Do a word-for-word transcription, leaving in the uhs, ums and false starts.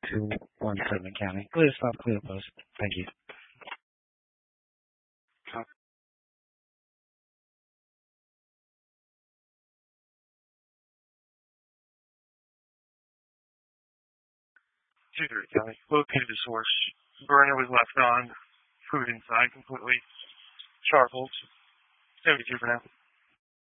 two one seven County. Clear stop, clear post. Thank you. two three County. Located the source. Burner was left on. Food inside completely. Charcoal. seventy-two for now.